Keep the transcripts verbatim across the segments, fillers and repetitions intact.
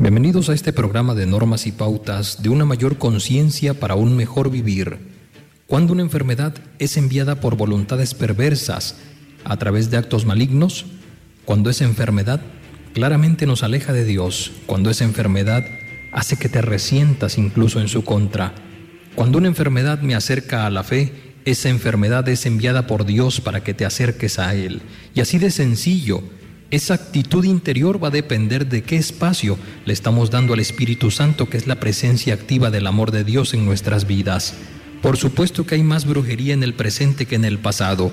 Bienvenidos a este programa de normas y pautas de una mayor conciencia para un mejor vivir. Cuando una enfermedad es enviada por voluntades perversas a través de actos malignos, cuando esa enfermedad claramente nos aleja de Dios, cuando esa enfermedad hace que te resientas incluso en su contra, cuando una enfermedad me acerca a la fe, esa enfermedad es enviada por Dios para que te acerques a Él. Y así de sencillo, esa actitud interior va a depender de qué espacio le estamos dando al Espíritu Santo, que es la presencia activa del amor de Dios en nuestras vidas. Por supuesto que hay más brujería en el presente que en el pasado.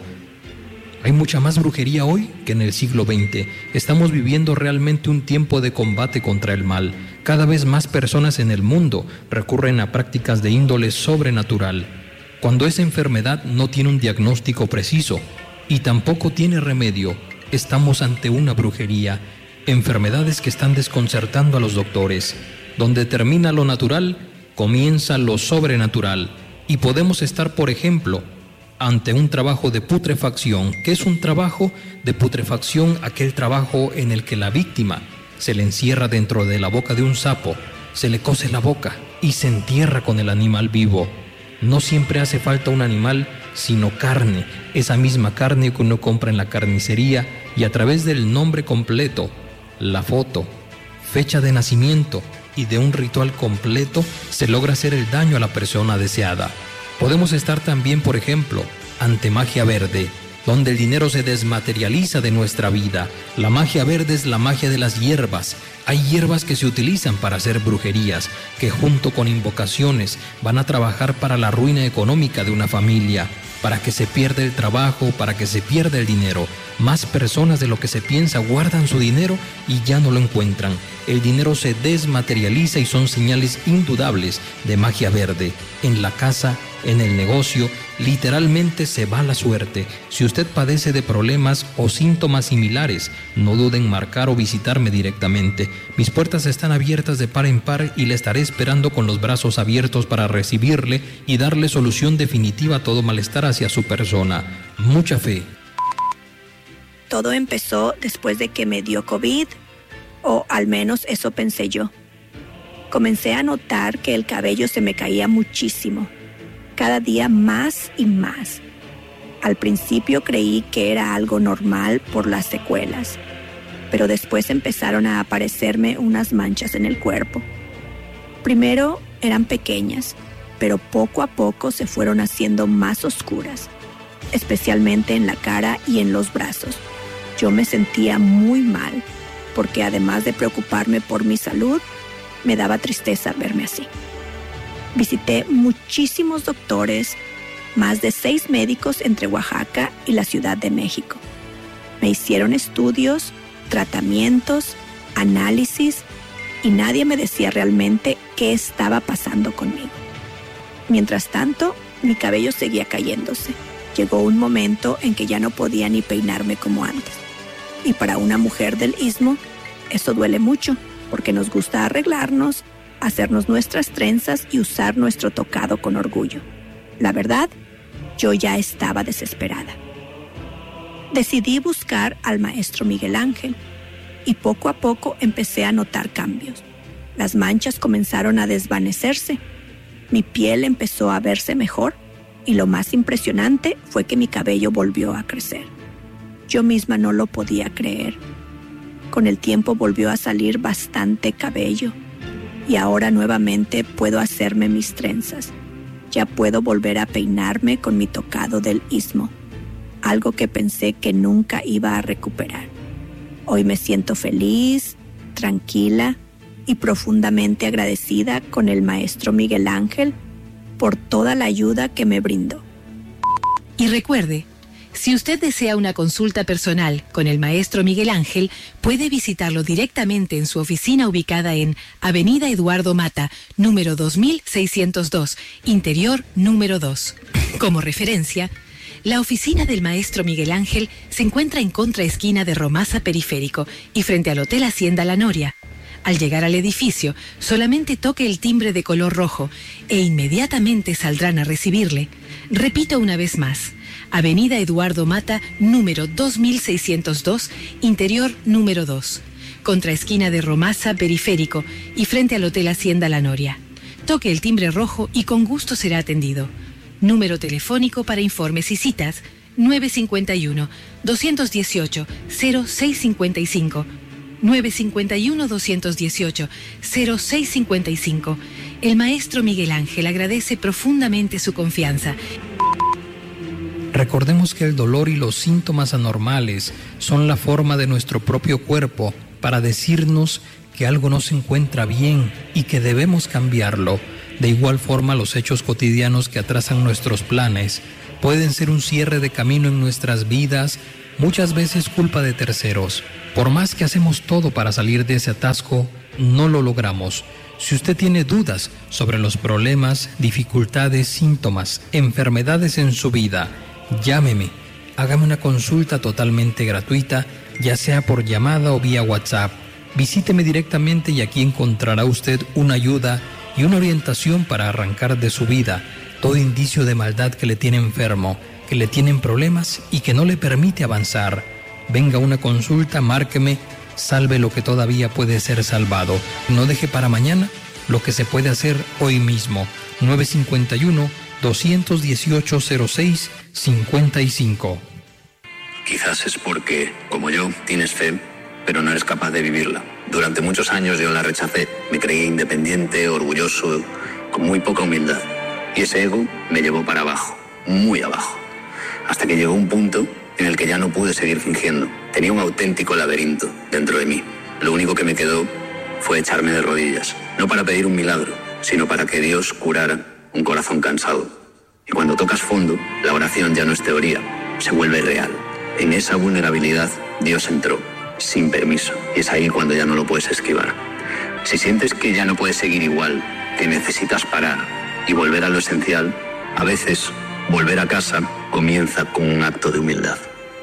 Hay mucha más brujería hoy que en el siglo veinte. Estamos viviendo realmente un tiempo de combate contra el mal. Cada vez más personas en el mundo recurren a prácticas de índole sobrenatural. Cuando esa enfermedad no tiene un diagnóstico preciso y tampoco tiene remedio, estamos ante una brujería, enfermedades que están desconcertando a los doctores. Donde termina lo natural, comienza lo sobrenatural. Y podemos estar, por ejemplo, ante un trabajo de putrefacción. ¿Qué es un trabajo de putrefacción? Aquel trabajo en el que la víctima se le encierra dentro de la boca de un sapo, se le cose la boca y se entierra con el animal vivo. No siempre hace falta un animal, sino carne, esa misma carne que uno compra en la carnicería, y a través del nombre completo, la foto, fecha de nacimiento y de un ritual completo se logra hacer el daño a la persona deseada. Podemos estar también, por ejemplo, ante magia verde, donde el dinero se desmaterializa de nuestra vida. La magia verde es la magia de las hierbas. Hay hierbas que se utilizan para hacer brujerías, que junto con invocaciones van a trabajar para la ruina económica de una familia, para que se pierda el trabajo, para que se pierda el dinero. Más personas de lo que se piensa guardan su dinero y ya no lo encuentran. El dinero se desmaterializa y son señales indudables de magia verde. En la casa, en el negocio, literalmente se va la suerte. Si usted padece de problemas o síntomas similares, no dude en marcar o visitarme directamente. Mis puertas están abiertas de par en par y le estaré esperando con los brazos abiertos para recibirle y darle solución definitiva a todo malestar hacia su persona. Mucha fe. Todo empezó después de que me dio COVID, o al menos eso pensé yo. Comencé a notar que el cabello se me caía muchísimo, cada día más y más. Al principio creí que era algo normal por las secuelas, pero después empezaron a aparecerme unas manchas en el cuerpo. Primero eran pequeñas, pero poco a poco se fueron haciendo más oscuras, especialmente en la cara y en los brazos. Yo me sentía muy mal, porque además de preocuparme por mi salud, me daba tristeza verme así. Visité muchísimos doctores, más de seis médicos entre Oaxaca y la Ciudad de México. Me hicieron estudios, tratamientos, análisis, y nadie me decía realmente qué estaba pasando conmigo. Mientras tanto, mi cabello seguía cayéndose. Llegó un momento en que ya no podía ni peinarme como antes. Y para una mujer del Istmo, eso duele mucho, porque nos gusta arreglarnos, hacernos nuestras trenzas y usar nuestro tocado con orgullo. La verdad, yo ya estaba desesperada. Decidí buscar al maestro Miguel Ángel y poco a poco empecé a notar cambios. Las manchas comenzaron a desvanecerse, mi piel empezó a verse mejor y lo más impresionante fue que mi cabello volvió a crecer. Yo misma no lo podía creer. Con el tiempo volvió a salir bastante cabello y ahora nuevamente puedo hacerme mis trenzas. Ya puedo volver a peinarme con mi tocado del Istmo, algo que pensé que nunca iba a recuperar. Hoy me siento feliz, tranquila y profundamente agradecida con el maestro Miguel Ángel por toda la ayuda que me brindó. Y recuerde, si usted desea una consulta personal con el maestro Miguel Ángel, puede visitarlo directamente en su oficina ubicada en Avenida Eduardo Mata, número dos mil seiscientos dos, interior número dos. Como referencia, la oficina del maestro Miguel Ángel se encuentra en contraesquina de Romasa Periférico y frente al Hotel Hacienda La Noria. Al llegar al edificio, solamente toque el timbre de color rojo e inmediatamente saldrán a recibirle. Repito una vez más, Avenida Eduardo Mata, número dos mil seiscientos dos, interior número dos. contraesquina de Romasa, Periférico y frente al Hotel Hacienda La Noria. Toque el timbre rojo y con gusto será atendido. Número telefónico para informes y citas nueve cinco uno, dos uno ocho, cero seis cinco cinco. nueve cinco uno, dos uno ocho, cero seis cinco cinco. El maestro Miguel Ángel agradece profundamente su confianza. Recordemos que el dolor y los síntomas anormales son la forma de nuestro propio cuerpo para decirnos que algo no se encuentra bien y que debemos cambiarlo. De igual forma, los hechos cotidianos que atrasan nuestros planes pueden ser un cierre de camino en nuestras vidas, muchas veces culpa de terceros. Por más que hacemos todo para salir de ese atasco, no lo logramos. Si usted tiene dudas sobre los problemas, dificultades, síntomas, enfermedades en su vida, llámeme, hágame una consulta totalmente gratuita, ya sea por llamada o vía WhatsApp. Visíteme directamente y aquí encontrará usted una ayuda y una orientación para arrancar de su vida todo indicio de maldad que le tiene enfermo, que le tienen problemas y que no le permite avanzar. Venga a una consulta, márqueme, salve lo que todavía puede ser salvado. No deje para mañana lo que se puede hacer hoy mismo. nueve cinco uno, dos uno ocho, cero seis cinco cinco. Quizás es porque, como yo, tienes fe, pero no eres capaz de vivirla. Durante muchos años yo la rechacé. Me creí independiente, orgulloso, con muy poca humildad. Y ese ego me llevó para abajo, muy abajo. Hasta que llegó un punto en el que ya no pude seguir fingiendo. Tenía un auténtico laberinto dentro de mí. Lo único que me quedó fue echarme de rodillas. No para pedir un milagro, sino para que Dios curara un corazón cansado. Y cuando tocas fondo, la oración ya no es teoría, se vuelve real. En esa vulnerabilidad, Dios entró, sin permiso. Y es ahí cuando ya no lo puedes esquivar. Si sientes que ya no puedes seguir igual, que necesitas parar y volver a lo esencial, a veces volver a casa comienza con un acto de humildad.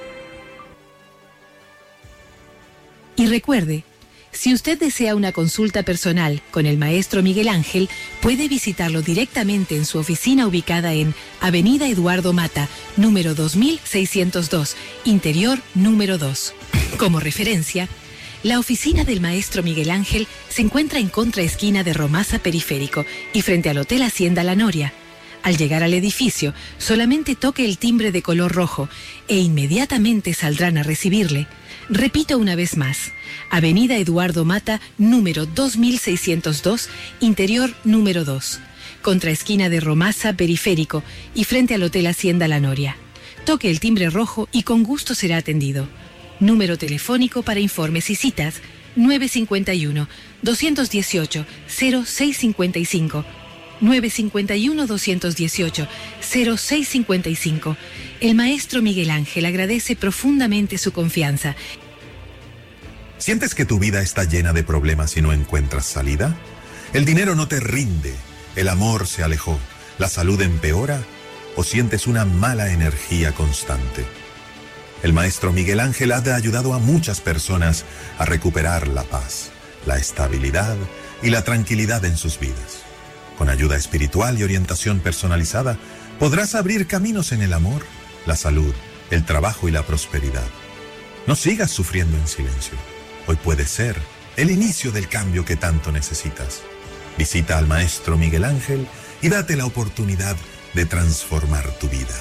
Y recuerde, si usted desea una consulta personal con el maestro Miguel Ángel, puede visitarlo directamente en su oficina ubicada en Avenida Eduardo Mata, número dos mil seiscientos dos, interior número dos. Como referencia, la oficina del maestro Miguel Ángel se encuentra en contraesquina de Romasa, Periférico y frente al Hotel Hacienda La Noria. Al llegar al edificio, solamente toque el timbre de color rojo e inmediatamente saldrán a recibirle. Repito una vez más, Avenida Eduardo Mata, número dos mil seiscientos dos, interior número dos, contraesquina de Romasa, Periférico y frente al Hotel Hacienda La Noria. Toque el timbre rojo y con gusto será atendido. Número telefónico para informes y citas nueve cinco uno, dos uno ocho, cero seis cinco cinco. nueve cinco uno, dos uno ocho, cero seis cinco cinco. El maestro Miguel Ángel agradece profundamente su confianza. ¿Sientes que tu vida está llena de problemas y no encuentras salida? ¿El dinero no te rinde? ¿El amor se alejó? ¿La salud empeora? ¿O sientes una mala energía constante? El maestro Miguel Ángel ha ayudado a muchas personas a recuperar la paz, la estabilidad y la tranquilidad en sus vidas. Con ayuda espiritual y orientación personalizada, podrás abrir caminos en el amor, la salud, el trabajo y la prosperidad. No sigas sufriendo en silencio. Hoy puede ser el inicio del cambio que tanto necesitas. Visita al maestro Miguel Ángel y date la oportunidad de transformar tu vida.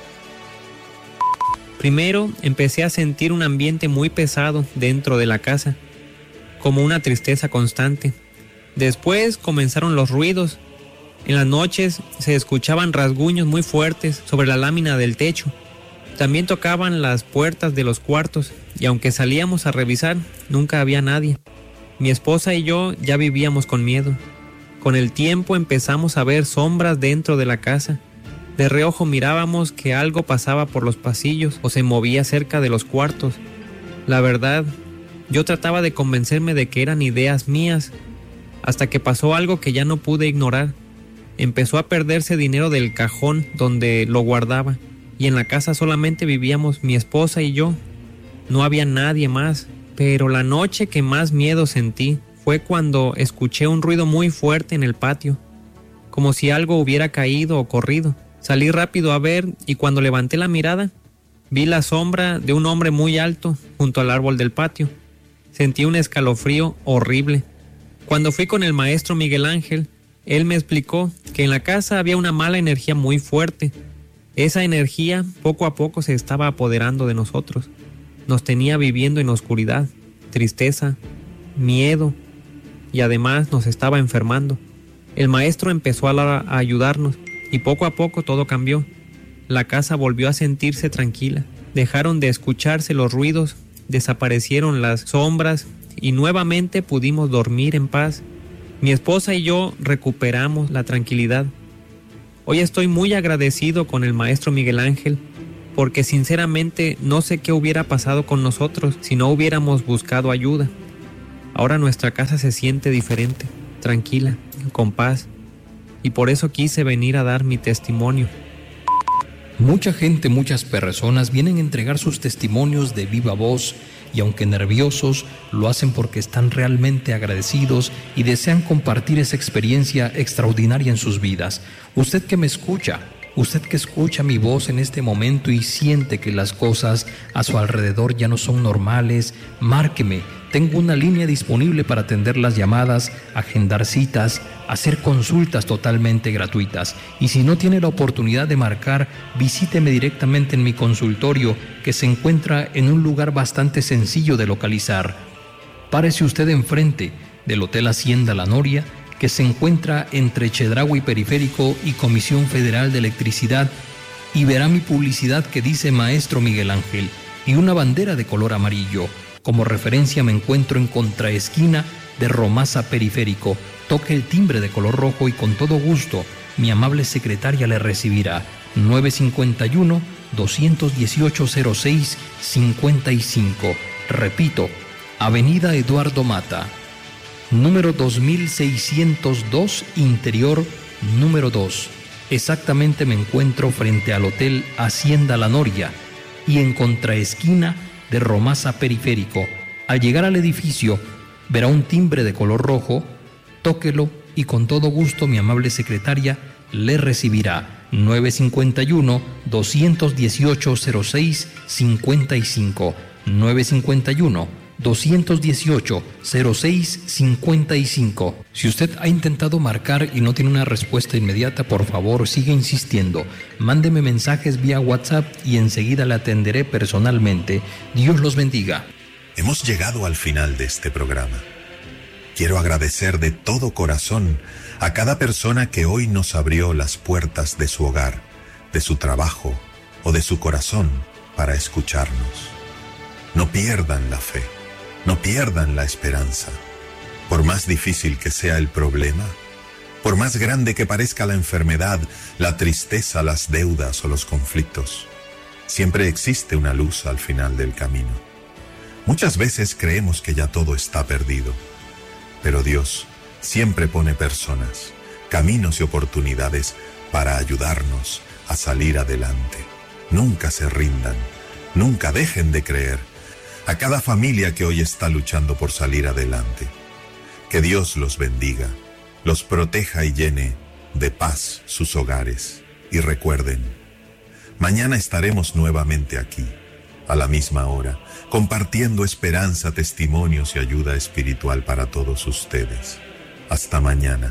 Primero empecé a sentir un ambiente muy pesado dentro de la casa, como una tristeza constante. Después comenzaron los ruidos. En las noches se escuchaban rasguños muy fuertes sobre la lámina del techo. También tocaban las puertas de los cuartos y aunque salíamos a revisar, nunca había nadie. Mi esposa y yo ya vivíamos con miedo. Con el tiempo empezamos a ver sombras dentro de la casa. De reojo mirábamos que algo pasaba por los pasillos o se movía cerca de los cuartos. La verdad, yo trataba de convencerme de que eran ideas mías, hasta que pasó algo que ya no pude ignorar. Empezó a perderse dinero del cajón donde lo guardaba, y en la casa solamente vivíamos mi esposa y yo. No había nadie más, pero la noche que más miedo sentí fue cuando escuché un ruido muy fuerte en el patio, como si algo hubiera caído o corrido. Salí rápido a ver y cuando levanté la mirada, vi la sombra de un hombre muy alto junto al árbol del patio. Sentí un escalofrío horrible. Cuando fui con el maestro Miguel Ángel, él me explicó que en la casa había una mala energía muy fuerte. Esa energía poco a poco se estaba apoderando de nosotros. Nos tenía viviendo en oscuridad, tristeza, miedo y además nos estaba enfermando. El maestro empezó a, la, a ayudarnos y poco a poco todo cambió. La casa volvió a sentirse tranquila. Dejaron de escucharse los ruidos, desaparecieron las sombras y nuevamente pudimos dormir en paz. Mi esposa y yo recuperamos la tranquilidad. Hoy estoy muy agradecido con el maestro Miguel Ángel porque sinceramente no sé qué hubiera pasado con nosotros si no hubiéramos buscado ayuda. Ahora nuestra casa se siente diferente, tranquila, con paz, y por eso quise venir a dar mi testimonio. Mucha gente, muchas personas vienen a entregar sus testimonios de viva voz y aunque nerviosos, lo hacen porque están realmente agradecidos y desean compartir esa experiencia extraordinaria en sus vidas. Usted que me escucha, usted que escucha mi voz en este momento y siente que las cosas a su alrededor ya no son normales, márqueme. Tengo una línea disponible para atender las llamadas, agendar citas, hacer consultas totalmente gratuitas. Y si no tiene la oportunidad de marcar, visíteme directamente en mi consultorio, que se encuentra en un lugar bastante sencillo de localizar. Párese usted enfrente del Hotel Hacienda La Noria, que se encuentra entre Chedraui Periférico y Comisión Federal de Electricidad, y verá mi publicidad que dice Maestro Miguel Ángel y una bandera de color amarillo. Como referencia me encuentro en contraesquina de Romasa Periférico. Toque el timbre de color rojo y con todo gusto mi amable secretaria le recibirá. nueve cinco uno, dos uno ocho, cero seis cinco cinco. Repito, Avenida Eduardo Mata, número dos mil seiscientos dos, interior número dos. Exactamente me encuentro frente al Hotel Hacienda La Noria y en contraesquina de Romasa Periférico. Al llegar al edificio, verá un timbre de color rojo, tóquelo y con todo gusto mi amable secretaria le recibirá. nueve cinco uno, dos uno ocho, cero seis cinco cinco. nueve cinco uno, dos uno ocho, cero seis cinco cinco. Si usted ha intentado marcar y no tiene una respuesta inmediata, por favor siga insistiendo. Mándeme mensajes vía WhatsApp y enseguida le atenderé personalmente. Dios los bendiga. Hemos llegado al final de este programa. Quiero agradecer de todo corazón a cada persona que hoy nos abrió las puertas de su hogar, de su trabajo o de su corazón para escucharnos. No pierdan la fe. No pierdan la esperanza. Por más difícil que sea el problema, por más grande que parezca la enfermedad, la tristeza, las deudas o los conflictos, siempre existe una luz al final del camino. Muchas veces creemos que ya todo está perdido, pero Dios siempre pone personas, caminos y oportunidades para ayudarnos a salir adelante. Nunca se rindan, nunca dejen de creer. A cada familia que hoy está luchando por salir adelante, que Dios los bendiga, los proteja y llene de paz sus hogares. Y recuerden, mañana estaremos nuevamente aquí, a la misma hora, compartiendo esperanza, testimonios y ayuda espiritual para todos ustedes. Hasta mañana.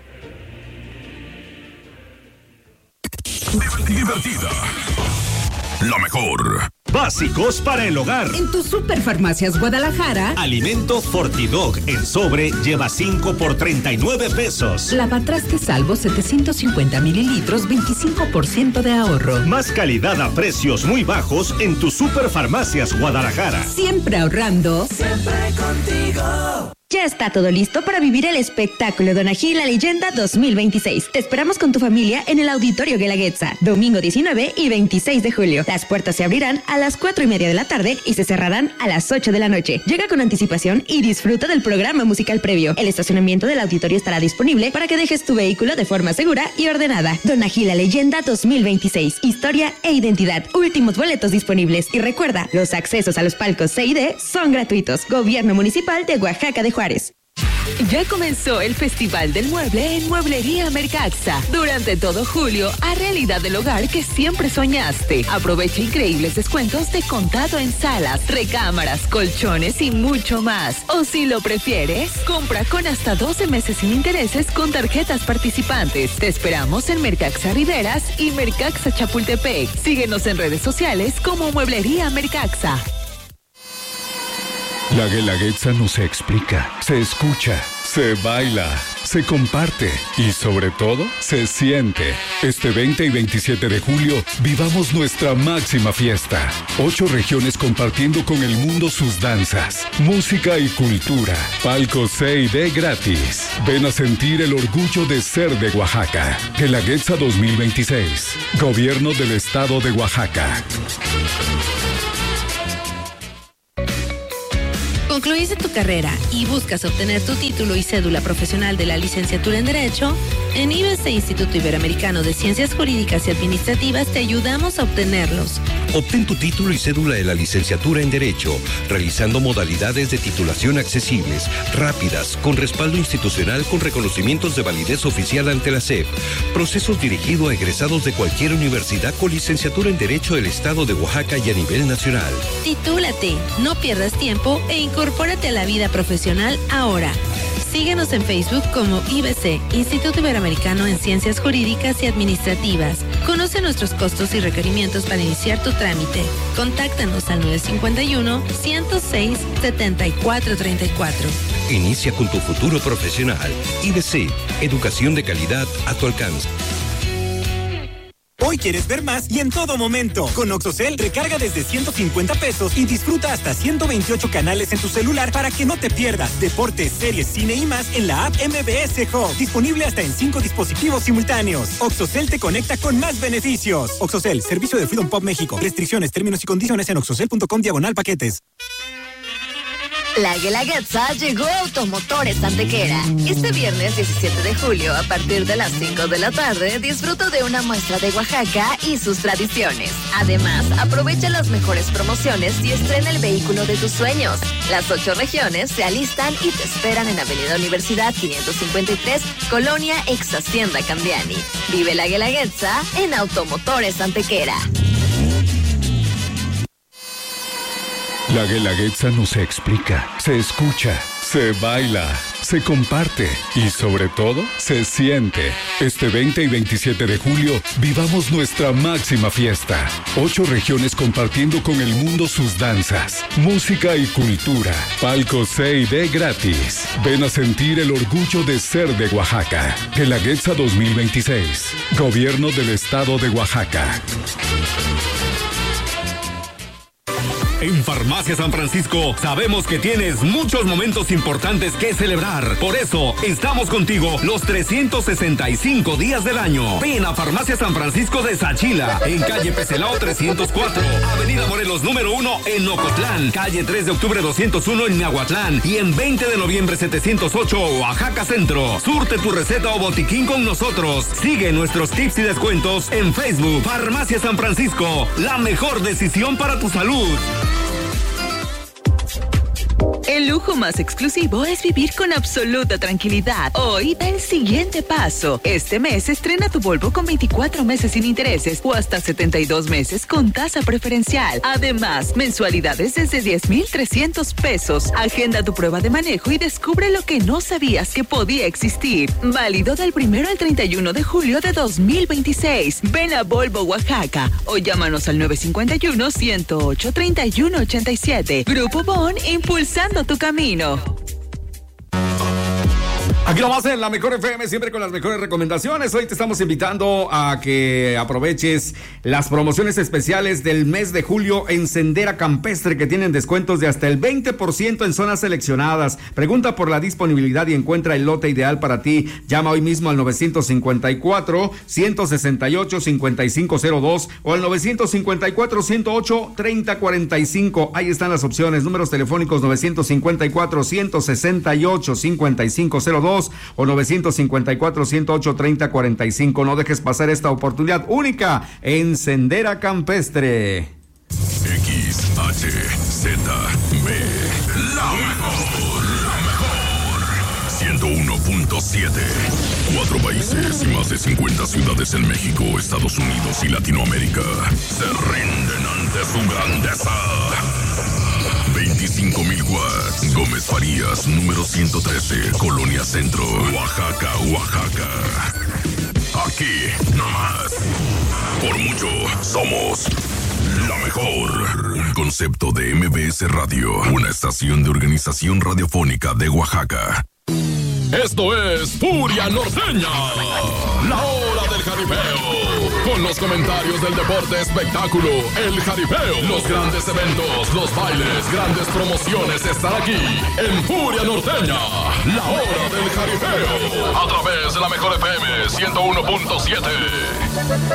Divertida. Lo mejor. Básicos para el hogar. En tu Superfarmacias Guadalajara, Alimento Fortidog en sobre lleva cinco por treinta y nueve pesos. Lavatraste Salvo setecientos cincuenta mililitros, veinticinco por ciento de ahorro. Más calidad a precios muy bajos en tu Superfarmacias Guadalajara. Siempre ahorrando. Siempre contigo. Ya está todo listo para vivir el espectáculo Donají la Leyenda dos mil veintiséis. Te esperamos con tu familia en el Auditorio Guelaguetza, domingo diecinueve y veintiséis de julio. Las puertas se abrirán a las cuatro y media de la tarde y se cerrarán a las ocho de la noche. Llega con anticipación y disfruta del programa musical previo. El estacionamiento del auditorio estará disponible para que dejes tu vehículo de forma segura y ordenada. Donají la Leyenda dos mil veintiséis. Historia e identidad. Últimos boletos disponibles. Y recuerda, los accesos a los palcos C y D son gratuitos. Gobierno Municipal de Oaxaca de Juárez. Ya comenzó el Festival del Mueble en Mueblería Mercaxa. Durante todo julio, a realidad del hogar que siempre soñaste. Aprovecha increíbles descuentos de contado en salas, recámaras, colchones y mucho más. O si lo prefieres, compra con hasta doce meses sin intereses con tarjetas participantes. Te esperamos en Mercaxa Riberas y Mercaxa Chapultepec. Síguenos en redes sociales como Mueblería Mercaxa. La Guelaguetza no se explica, se escucha, se baila, se comparte y sobre todo se siente. Este veinte y veintisiete de julio vivamos nuestra máxima fiesta. Ocho regiones compartiendo con el mundo sus danzas, música y cultura. Palco C y D gratis. Ven a sentir el orgullo de ser de Oaxaca. Guelaguetza dos mil veintiséis. Gobierno del Estado de Oaxaca. ¿Concluiste tu carrera y buscas obtener tu título y cédula profesional de la licenciatura en Derecho? En I B C Instituto Iberoamericano de Ciencias Jurídicas y Administrativas te ayudamos a obtenerlos. Obtén tu título y cédula de la licenciatura en Derecho, realizando modalidades de titulación accesibles, rápidas, con respaldo institucional con reconocimientos de validez oficial ante la S E P. Procesos dirigidos a egresados de cualquier universidad con licenciatura en Derecho del Estado de Oaxaca y a nivel nacional. Titúlate, no pierdas tiempo e incorpórate a la vida profesional ahora. Síguenos en Facebook como I B C, Instituto Iberoamericano en Ciencias Jurídicas y Administrativas. Conoce nuestros costos y requerimientos para iniciar tu trámite. Contáctanos al nueve cinco uno, ciento seis, setenta y cuatro treinta y cuatro. Inicia con tu futuro profesional. I B C, educación de calidad a tu alcance. Hoy quieres ver más y en todo momento. Con Oxocel, recarga desde ciento cincuenta pesos y disfruta hasta ciento veintiocho canales en tu celular para que no te pierdas deportes, series, cine y más en la app M B S Hub. Disponible hasta en cinco dispositivos simultáneos. Oxocel te conecta con más beneficios. Oxocel, servicio de Freedom Pop México. Restricciones, términos y condiciones en oxocel punto com diagonal paquetes. La Guelaguetza llegó a Automotores Antequera. Este viernes diecisiete de julio, a partir de las cinco de la tarde, disfruta de una muestra de Oaxaca y sus tradiciones. Además, aprovecha las mejores promociones y estrena el vehículo de tus sueños. Las ocho regiones se alistan y te esperan en Avenida Universidad quinientos cincuenta y tres, Colonia Ex Hacienda Candiani. Vive la Guelaguetza en Automotores Antequera. La Guelaguetza no se explica, se escucha, se baila, se comparte y sobre todo se siente. Este veinte y veintisiete de julio vivamos nuestra máxima fiesta. Ocho regiones compartiendo con el mundo sus danzas, música y cultura. Palco C y D gratis. Ven a sentir el orgullo de ser de Oaxaca. Guelaguetza dos mil veintiséis. Gobierno del Estado de Oaxaca. En Farmacia San Francisco sabemos que tienes muchos momentos importantes que celebrar. Por eso estamos contigo los trescientos sesenta y cinco días del año. Ven a Farmacia San Francisco de Sachila, en calle Pecelao trescientos cuatro, Avenida Morelos número uno en Ocotlán, calle tres de octubre doscientos uno en Miahuatlán y en veinte de noviembre setecientos ocho Oaxaca Centro. Surte tu receta o botiquín con nosotros. Sigue nuestros tips y descuentos en Facebook. Farmacia San Francisco, la mejor decisión para tu salud. El lujo más exclusivo es vivir con absoluta tranquilidad. Hoy da el siguiente paso. Este mes estrena tu Volvo con veinticuatro meses sin intereses o hasta setenta y dos meses con tasa preferencial. Además, mensualidades desde diez mil trescientos pesos. Agenda tu prueba de manejo y descubre lo que no sabías que podía existir. Válido del primero al treinta y uno de julio de dos mil veintiséis. Ven a Volvo Oaxaca o llámanos al nueve cinco uno, ciento ocho, treinta y uno ochenta y siete. Grupo Bon, impulsando tu camino. Aquí lo más en la Mejor F M, siempre con las mejores recomendaciones. Hoy te estamos invitando a que aproveches las promociones especiales del mes de julio en Sendera Campestre, que tienen descuentos de hasta el veinte por ciento en zonas seleccionadas. Pregunta por la disponibilidad y encuentra el lote ideal para ti. Llama hoy mismo al nueve cinco cuatro, uno seis ocho, cinco cinco cero dos o al nueve cinco cuatro, uno cero ocho, tres cero cuatro cinco. Ahí están las opciones. Números telefónicos nueve cinco cuatro, uno seis ocho, cinco cinco cero dos o nueve cinco cuatro, uno cero ocho, tres cero cuatro cinco. No dejes pasar esta oportunidad única en Sendera Campestre. X H Z B, la mejor, la mejor. uno punto siete. Cuatro países y más de cincuenta ciudades en México, Estados Unidos y Latinoamérica se rinden ante su grandeza. veinticinco mil watts. Gómez Farías, número ciento trece, Colonia Centro, Oaxaca, Oaxaca. Aquí, no más. Por mucho, somos la mejor. Un concepto de M B S Radio, una estación de organización radiofónica de Oaxaca. Esto es Furia Norteña, la hora del jaripeo, con los comentarios del deporte espectáculo, el jaripeo, los grandes eventos, los bailes, grandes promociones están aquí en Furia Norteña, la hora del jaripeo, a través de la mejor F M ciento uno punto siete.